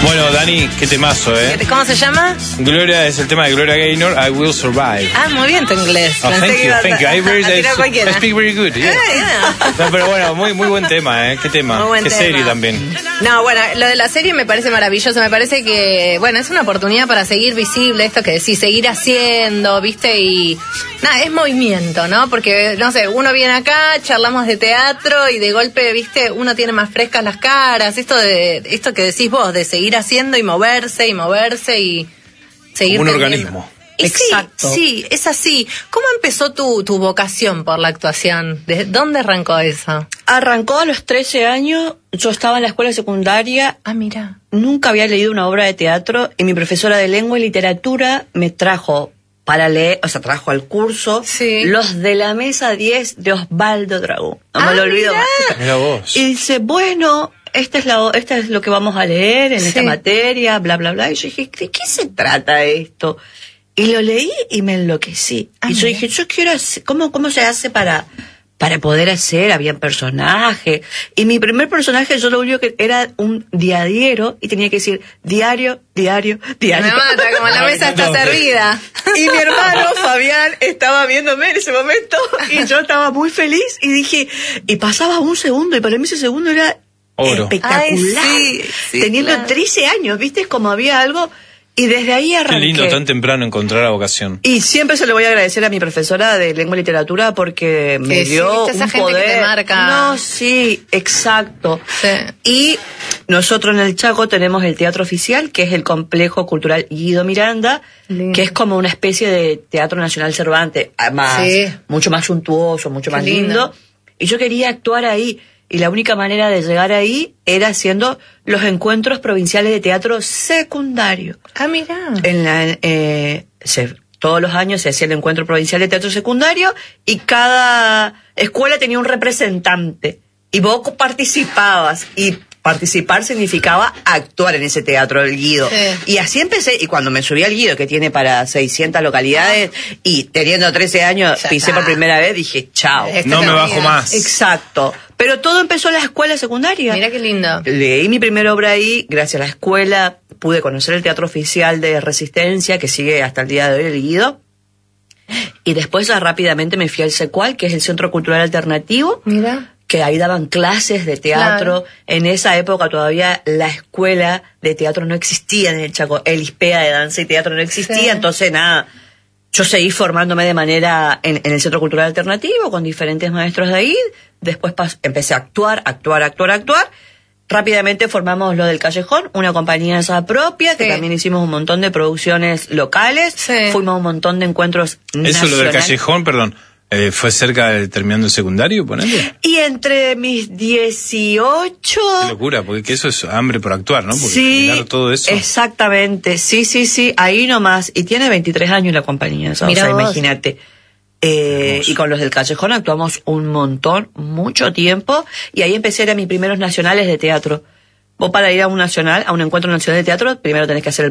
Bueno, Dani, qué temazo, ¿eh? ¿Cómo se llama? Gloria es el tema de Gloria Gaynor, I Will Survive. Ah, muy bien tu inglés. Oh, thank you. I speak very good. Yeah. No, pero bueno, muy buen tema, ¿eh? Qué tema. Muy buen qué tema. serie también. No, bueno, lo de la serie me parece maravilloso. Me parece que, bueno, es una oportunidad para seguir visible esto que decís, seguir haciendo, ¿viste? Y nada, es movimiento, ¿no? Porque, no sé, uno viene acá, charlamos de teatro y de golpe, ¿viste? Uno tiene más frescas las caras. Esto que decís vos, de seguir haciendo y moverse y seguir Como un teniendo. organismo. Exacto. Sí, es así. ¿Cómo empezó tu vocación por la actuación? ¿De dónde arrancó eso? Arrancó a los 13 años, yo estaba en la escuela secundaria. Ah, mira. Nunca había leído una obra de teatro y mi profesora de lengua y literatura me trajo para leer, o sea, trajo al curso Los de la Mesa 10 de Osvaldo Dragón. No me lo olvido más. Mira vos. Y dice, bueno, esta es lo que vamos a leer en esta materia, bla, bla, bla. Y yo dije, ¿de qué se trata esto? Y lo leí y me enloquecí. Y yo dije, yo quiero hacer, ¿cómo se hace para poder hacer? Había personajes. Y mi primer personaje, yo lo único que era un diariero y tenía que decir diario. Me mata, como la mesa está servida. Y mi hermano Fabián estaba viéndome en ese momento y yo estaba muy feliz y dije, y pasaba un segundo y para mí ese segundo era oro. Espectacular. Ay, sí, teniendo 13 años, ¿viste? Es como había algo. Y desde ahí arranqué. Qué lindo tan temprano encontrar la vocación. Y siempre se lo voy a agradecer a mi profesora de lengua y literatura porque me dio un gente poder. Que te marca. No, sí, exacto. Sí. Y nosotros en el Chaco tenemos el Teatro Oficial, que es el Complejo Cultural Guido Miranda, que es como una especie de Teatro Nacional Cervantes, mucho más suntuoso, mucho más lindo. Y yo quería actuar ahí. Y la única manera de llegar ahí era haciendo los encuentros provinciales de teatro secundario. Ah, mira. Todos los años se hacía el encuentro provincial de teatro secundario y cada escuela tenía un representante. Y vos participabas y participar significaba actuar en ese teatro del Guido. Sí. Y así empecé, y cuando me subí al Guido, que tiene para 600 localidades, y teniendo 13 años, pisé por primera vez, dije, chao. No me bajo más. Exacto. Pero todo empezó en la escuela secundaria. Mira qué lindo. Leí mi primera obra ahí, gracias a la escuela pude conocer el Teatro Oficial de Resistencia, que sigue hasta el día de hoy, el Guido. Y después ya rápidamente me fui al CECUAL, que es el Centro Cultural Alternativo. Mira. Que ahí daban clases de teatro. Claro. En esa época todavía la escuela de teatro no existía en el Chaco. El ISPEA de danza y teatro no existía. Entonces, nada, yo seguí formándome de manera en el Centro Cultural Alternativo con diferentes maestros de ahí. Después empecé a actuar. Rápidamente formamos lo del Callejón, una compañía esa propia, que también hicimos un montón de producciones locales. Fuimos a un montón de encuentros nacionales. Eso, lo del Callejón, perdón. ¿Fue cerca de terminando el secundario, ponele? Y entre mis 18... Qué locura, porque eso es hambre por actuar, ¿no? Porque sí, todo eso. Exactamente, sí, ahí nomás. Y tiene 23 años la compañía, o sea, imagínate. Y con los del Callejón actuamos un montón, mucho tiempo, y ahí empecé a ir a mis primeros nacionales de teatro. Vos para ir a un encuentro nacional de teatro, primero tenés que hacer el